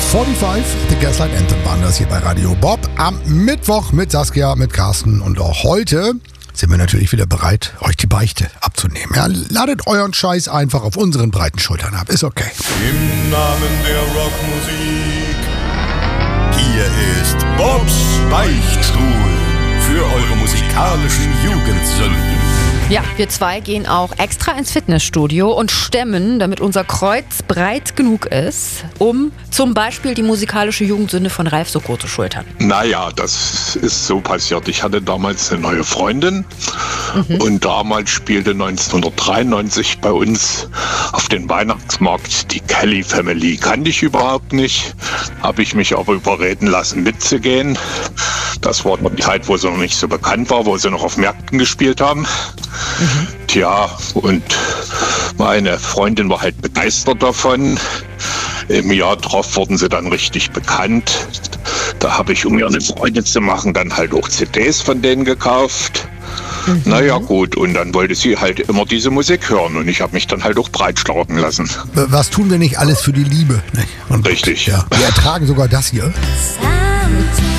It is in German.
45, The Gaslight Anthem waren das hier bei Radio Bob. Am Mittwoch mit Saskia, mit Carsten und auch heute sind wir natürlich wieder bereit, euch die Beichte abzunehmen. Ja, ladet euren Scheiß einfach auf unseren breiten Schultern ab, ist okay. Im Namen der Rockmusik, hier ist Bobs Beichtstuhl für eure musikalischen Jugendsünden. Ja, wir zwei gehen auch extra ins Fitnessstudio und stemmen, damit unser Kreuz breit genug ist, um zum Beispiel die musikalische Jugendsünde von Ralf Soko zu schultern. Naja, das ist so passiert. Ich hatte damals eine neue Freundin und damals spielte 1993 bei uns auf dem Weihnachtsmarkt die Kelly Family. Kannte ich überhaupt nicht, habe ich mich aber überreden lassen mitzugehen. Das war die Zeit, wo sie noch nicht so bekannt war, wo sie noch auf Märkten gespielt haben. Tja, und meine Freundin war halt begeistert davon. Im Jahr drauf wurden sie dann richtig bekannt. Da habe ich, um ihr eine Freude zu machen, dann halt auch CDs von denen gekauft. Naja gut, und dann wollte sie halt immer diese Musik hören und ich habe mich dann halt auch breitschlagen lassen. Was tun wir nicht alles für die Liebe? Nicht? Und Richtig. ja, wir ertragen sogar das hier. Sometimes